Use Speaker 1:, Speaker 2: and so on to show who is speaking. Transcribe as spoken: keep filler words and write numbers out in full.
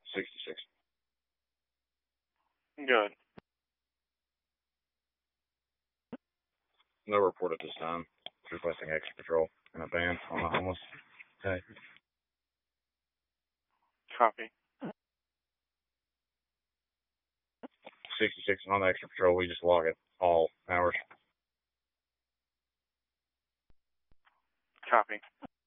Speaker 1: sixty-six.
Speaker 2: Good.
Speaker 1: No report at this time. Requesting extra patrol and a ban on the homeless. Okay.
Speaker 2: Copy.
Speaker 1: sixty-six on the extra patrol. We just log it all hours.
Speaker 2: Copy.